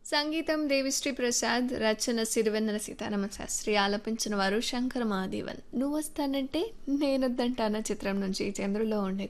సంగీతం దేవిశ్రీ ప్రసాద్, రచన సిరివెన్నెల సీతారామ శాస్త్రి, ఆలపించిన వారు శంకర మహాదేవన్. నువ్వొస్తానంటే నేనొద్దంటానా చిత్రం నుంచి చంద్రులో ఉండే